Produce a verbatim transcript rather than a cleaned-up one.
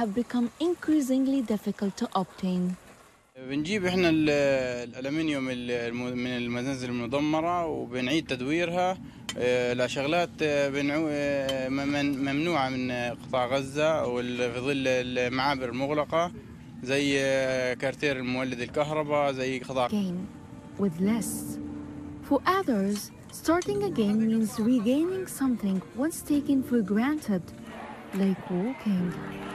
have become increasingly difficult to obtain. بنجيب احنا ال- الالومنيوم الم- من المنازل المدمره وبنعيد تدويرها آه، لشغلات آه، بنعو- آه، ممن- ممنوعه من قطاع غزه وفي ظل المعابر المغلقه زي آه، كارتير المولد الكهرباء زي قطاع. Gain with less. For others, starting again means regaining something once taken for granted, like walking.